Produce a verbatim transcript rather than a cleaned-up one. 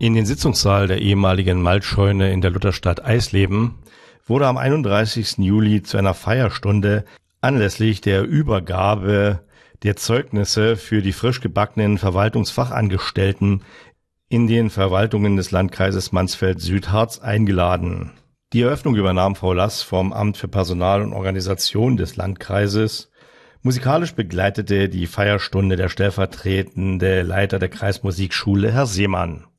In den Sitzungssaal der ehemaligen Malzscheune in der Lutherstadt Eisleben wurde am einunddreißigsten Juli zu einer Feierstunde anlässlich der Übergabe der Zeugnisse für die frisch gebackenen Verwaltungsfachangestellten in den Verwaltungen des Landkreises Mansfeld-Südharz eingeladen. Die Eröffnung übernahm Frau Lass vom Amt für Personal und Organisation des Landkreises. Musikalisch begleitete die Feierstunde der stellvertretende Leiter der Kreismusikschule, Herr Seemann.